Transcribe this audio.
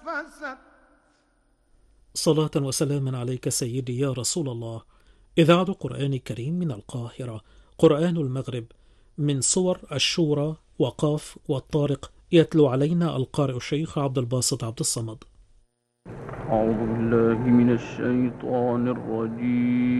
صلاة وسلاما عليك سيدي يا رسول الله. إذاعة قرآن كريم من القاهرة. قرآن المغرب من سور الشورى وقاف والطارق، يتلو علينا القارئ الشيخ عبد الباسط عبد الصمد. أعوذ بالله من الشيطان الرجيم.